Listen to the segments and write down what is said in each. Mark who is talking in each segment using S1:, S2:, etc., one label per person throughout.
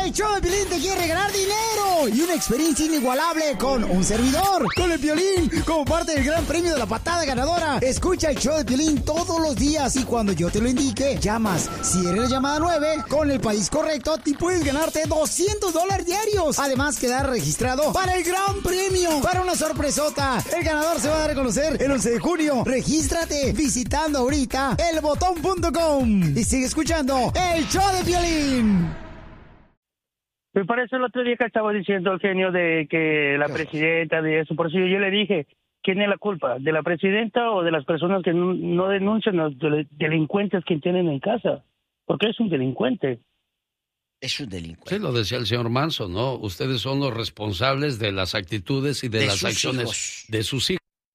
S1: El show de Piolín te quiere regalar dinero y una experiencia inigualable con un servidor, con el Piolín, como parte del gran premio de la patada ganadora. Escucha el show de Piolín todos los días y cuando yo te lo indique, llamas. Si eres la llamada 9, con el país correcto, te puedes ganarte $200 diarios. Además, quedar registrado para el gran premio, para una sorpresota. El ganador se va a dar a conocer el 11 de junio. Regístrate visitando ahorita elbotón.com y sigue escuchando el show de Piolín.
S2: Me parece el otro día que estaba diciendo el genio de que la presidenta de eso, por eso yo le dije, ¿quién es la culpa? ¿De la presidenta o de las personas que no denuncian a los delincuentes que tienen en casa? Porque es un delincuente.
S3: Es un delincuente.
S4: Sí, lo decía el señor Manson, ¿no? Ustedes son los responsables de las actitudes y de las acciones de sus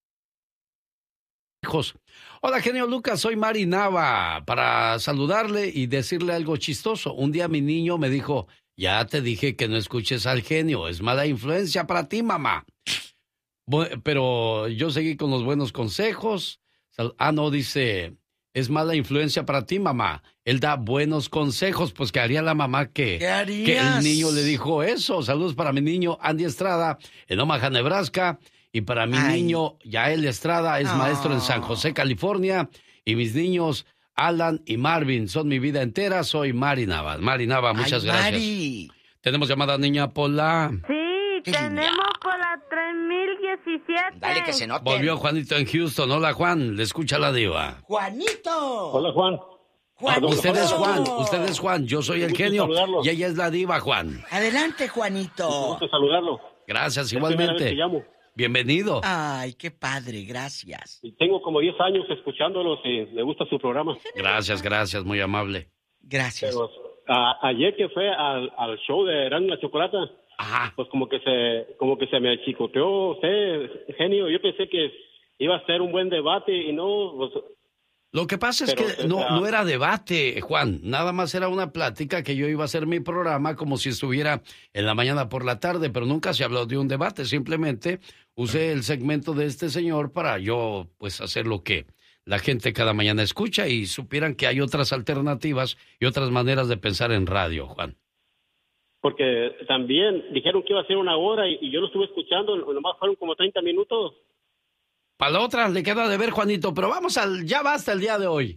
S4: hijos. Hola, genio Lucas, soy Mari Nava, para saludarle y decirle algo chistoso. Un día mi niño me dijo, ya te dije que no escuches al genio, es mala influencia para ti, mamá. Pero yo seguí con los buenos consejos. No, dice, es mala influencia para ti, mamá. Él da buenos consejos, pues ¿qué haría la mamá que el niño le dijo eso? Saludos para mi niño Andy Estrada en Omaha, Nebraska. Y para mi niño Yael Estrada, es maestro en San José, California. Y mis niños Alan y Marvin son mi vida entera. Soy Mari Nava. Mari Nava, muchas gracias.
S3: Mari.
S4: Tenemos llamada, niña Pola.
S5: Sí, tenemos Pola 3017.
S3: Dale, que se note.
S4: Volvió Juanito en Houston. Hola, Juan. Le escucha la diva.
S3: ¡Juanito!
S6: Hola, Juan.
S4: Usted es Juan. Yo soy el genio. Y ella es la diva, Juan.
S3: Adelante, Juanito.
S6: Me gusta saludarlo.
S4: Gracias,
S6: Es la primera
S4: igualmente.
S6: vez que llamo.
S4: Bienvenido.
S3: Ay, qué padre, gracias.
S6: Y tengo como 10 años escuchándolos y me gusta su programa.
S4: Gracias, muy amable.
S3: Gracias.
S6: Pero, ayer que fue al show de Erasmo y la Chocolata, pues como que se me chicoteó usted, genio. Yo pensé que iba a ser un buen debate y no... Pues,
S4: lo que pasa es que no era debate, Juan. Nada más era una plática que yo iba a hacer mi programa como si estuviera en la mañana por la tarde, pero nunca se habló de un debate. Simplemente usé el segmento de este señor para yo, pues, hacer lo que la gente cada mañana escucha y supieran que hay otras alternativas y otras maneras de pensar en radio, Juan.
S6: Porque también dijeron que iba a ser 1 hora y yo lo estuve escuchando, nomás fueron como 30 minutos.
S4: Para la otra le queda de ver, Juanito, pero vamos ya basta el día de hoy.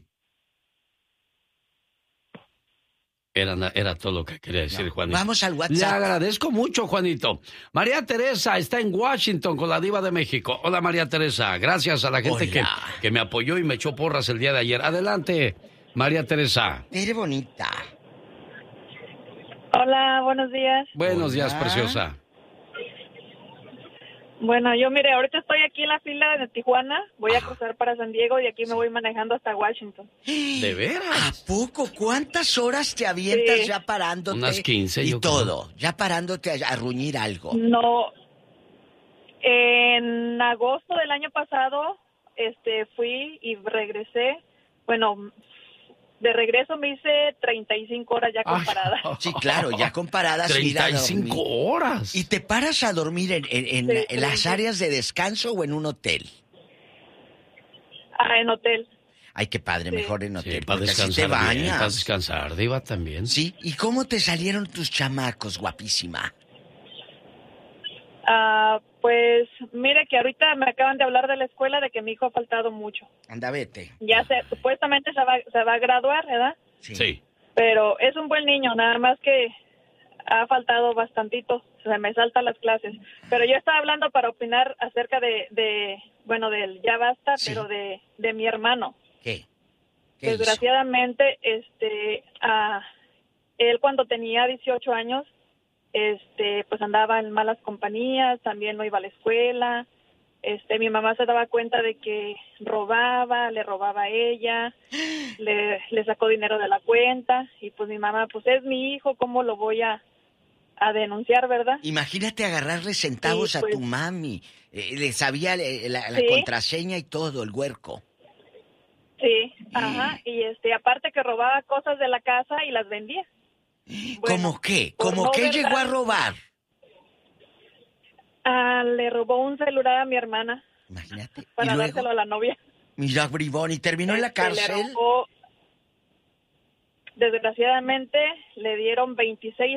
S4: Era todo lo que quería decir, Juanito.
S3: Vamos al WhatsApp.
S4: Le agradezco mucho, Juanito. María Teresa está en Washington con la diva de México. Hola, María Teresa. Gracias a la gente que me apoyó y me echó porras el día de ayer. Adelante, María Teresa.
S3: Eres bonita.
S5: Hola, buenos días.
S4: Buenos días, preciosa.
S5: Bueno, yo mire, ahorita estoy aquí en la fila de Tijuana, voy a cruzar para San Diego y aquí me voy manejando hasta Washington.
S4: ¿De veras?
S3: ¿A poco? ¿Cuántas horas te avientas ya parándote?
S4: Unas 15,
S3: y
S4: yo
S3: todo,
S4: creo.
S3: ya parándote a ruñir algo.
S5: No, en agosto del año pasado, fui y regresé, bueno, de regreso me hice 35 horas ya comparadas.
S3: Sí, claro, ya comparadas.
S4: 35 horas.
S3: ¿Y te paras a dormir en las áreas de descanso o en un hotel?
S5: En hotel.
S3: Ay, qué padre, mejor en hotel.
S4: Sí, para
S3: porque así
S4: descansar
S3: te bañas.
S4: bien, para descansar, diva también.
S3: Sí, ¿y cómo te salieron tus chamacos, guapísima?
S5: Pues mire que ahorita me acaban de hablar de la escuela de que mi hijo ha faltado mucho.
S3: Anda, vete.
S5: Ya supuestamente se va a graduar, ¿verdad?
S4: Sí.
S5: Pero es un buen niño, nada más que ha faltado bastantito, se me saltan las clases. Pero yo estaba hablando para opinar acerca bueno, del ya basta,
S3: Sí.
S5: pero de mi hermano.
S3: ¿Qué
S5: Desgraciadamente, él cuando tenía 18 años, pues andaba en malas compañías, también no iba a la escuela. Mi mamá se daba cuenta de que le robaba a ella, le sacó dinero de la cuenta y pues mi mamá, pues es mi hijo, ¿cómo lo voy a denunciar, verdad?
S3: Imagínate agarrarle centavos
S5: Sí,
S3: a
S5: pues,
S3: tu mami. Le sabía la
S5: Sí.
S3: contraseña y todo, el huerco.
S5: Sí, ajá, y aparte que robaba cosas de la casa y las vendía. Bueno,
S3: ¿Cómo qué?
S5: por
S3: ¿Cómo
S5: no
S3: qué
S5: ver
S3: llegó a
S5: la-
S3: robar?
S5: Le robó un celular a mi hermana
S3: Imagínate.
S5: para
S3: y luego,
S5: dárselo a la novia.
S3: mira, bribón, ¿y terminó en la
S5: Le
S3: cárcel?
S5: robó, desgraciadamente, le dieron 26